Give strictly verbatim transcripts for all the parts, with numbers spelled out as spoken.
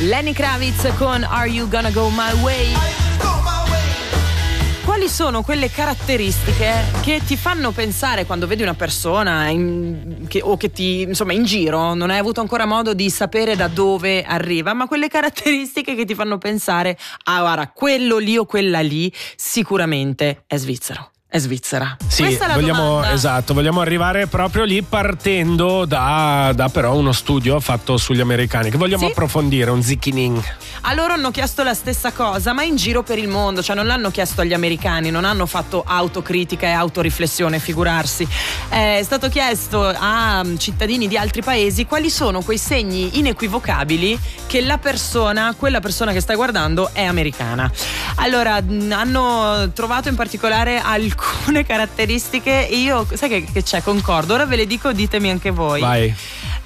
Lenny Kravitz con Are You Gonna Go My Way? Quali sono quelle caratteristiche che ti fanno pensare quando vedi una persona in, che, o che ti, insomma, in giro non hai avuto ancora modo di sapere da dove arriva, ma quelle caratteristiche che ti fanno pensare: ah, guarda, quello lì o quella lì sicuramente è svizzero. È Svizzera. Sì, questa è la vogliamo, domanda. esatto, vogliamo arrivare proprio lì partendo da, da però uno studio fatto sugli americani che vogliamo sì? approfondire, un zicchining. A loro hanno chiesto la stessa cosa, ma in giro per il mondo, cioè non l'hanno chiesto agli americani, non hanno fatto autocritica e autoriflessione, figurarsi. È stato chiesto a cittadini di altri paesi quali sono quei segni inequivocabili che la persona, quella persona che stai guardando è americana. Allora, hanno trovato in particolare alcune caratteristiche e io, sai che, che c'è, concordo, ora ve le dico, ditemi anche voi. Vai.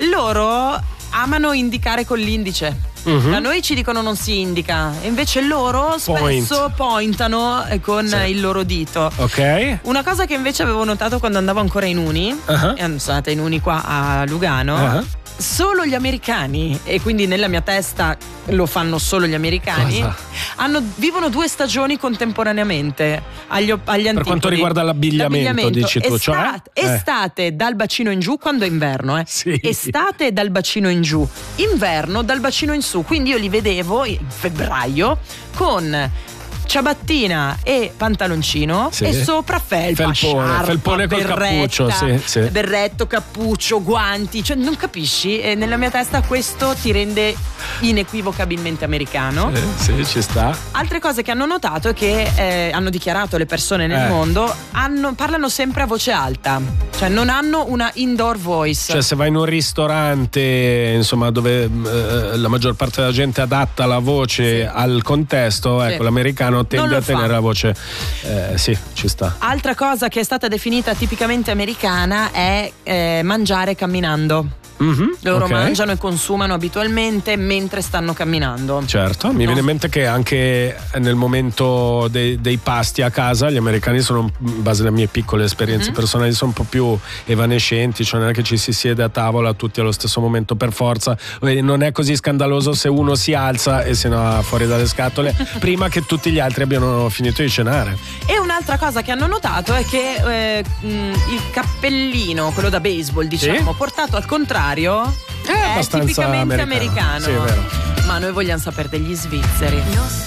Loro amano indicare con l'indice. Uh-huh. Da noi ci dicono non si indica, e invece loro Point. spesso pointano con sì. il loro dito. Ok. Una cosa che invece avevo notato quando andavo ancora in uni, uh-huh. e sono andata in uni qua a Lugano, uh-huh. solo gli americani, e quindi nella mia testa lo fanno solo gli americani, hanno, vivono due stagioni contemporaneamente agli, agli antipodi. Per quanto riguarda l'abbigliamento, l'abbigliamento dici tu, estate, cioè? estate eh. dal bacino in giù quando è inverno, eh. Sì. Estate dal bacino in giù, inverno dal bacino in su, quindi io li vedevo in febbraio con ciabattina e pantaloncino, sì. e sopra felpa, felpone, sciarpa, felpone col berretta, cappuccio, sì, sì. berretto, cappuccio, guanti, cioè non capisci? E nella mia testa questo ti rende inequivocabilmente americano. Sì, sì, ci sta. Altre cose che hanno notato è che eh, hanno dichiarato le persone nel eh. mondo hanno, parlano sempre a voce alta, cioè non hanno una indoor voice. Cioè se vai in un ristorante, insomma, dove eh, la maggior parte della gente adatta la voce sì. al contesto, ecco, sì. l'americano tende a tenere fa. la voce eh, sì, ci sta. Altra cosa che è stata definita tipicamente americana è eh, mangiare camminando. Mm-hmm, loro okay. mangiano e consumano abitualmente mentre stanno camminando. Certo, mi no. viene in mente che anche nel momento dei, dei pasti a casa gli americani sono, in base alle mie piccole esperienze mm-hmm. personali, sono un po' più evanescenti, cioè non è che ci si siede a tavola tutti allo stesso momento per forza, non è così scandaloso se uno si alza e se no fuori dalle scatole prima che tutti gli altri abbiano finito di cenare. E un'altra cosa che hanno notato è che eh, il cappellino, quello da baseball diciamo, sì? portato al contrario è, è tipicamente americano, americano. Sì, è vero. Ma noi vogliamo sapere degli svizzeri.